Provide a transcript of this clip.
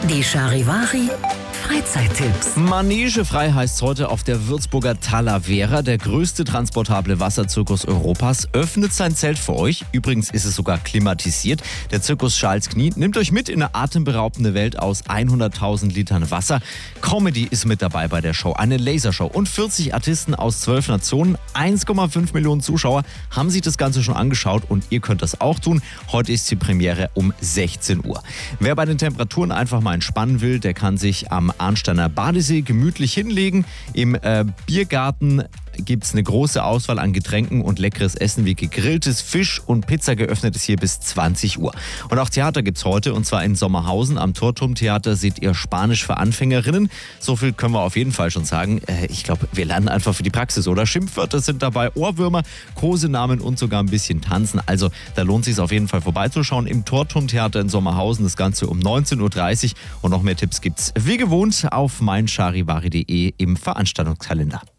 Die Charivari Freizeittipps. Manegefrei heißt es heute auf der Würzburger Talavera. Der größte transportable Wasserzirkus Europas öffnet sein Zelt für euch. Übrigens ist es sogar klimatisiert. Der Zirkus Charles Knie nimmt euch mit in eine atemberaubende Welt aus 100.000 Litern Wasser. Comedy ist mit dabei bei der Show. Eine Lasershow und 40 Artisten aus 12 Nationen. 1,5 Millionen Zuschauer haben sich das Ganze schon angeschaut und ihr könnt das auch tun. Heute ist die Premiere um 16 Uhr. Wer bei den Temperaturen einfach mal entspannen will, der kann sich am Arnsteiner Badesee gemütlich hinlegen. Im Biergarten gibt es eine große Auswahl an Getränken und leckeres Essen wie gegrilltes Fisch und Pizza. Geöffnet ist hier bis 20 Uhr. Und auch Theater gibt es heute, und zwar in Sommerhausen. Am Torturmtheater seht ihr Spanisch für Anfängerinnen. So viel können wir auf jeden Fall schon sagen. Ich glaube, wir lernen einfach für die Praxis, oder? Schimpfwörter sind dabei, Ohrwürmer, Kosenamen und sogar ein bisschen Tanzen. Also da lohnt es sich auf jeden Fall vorbeizuschauen im Torturmtheater in Sommerhausen. Das Ganze um 19.30 Uhr. Und noch mehr Tipps gibt's wie gewohnt auf meincharivari.de im Veranstaltungskalender.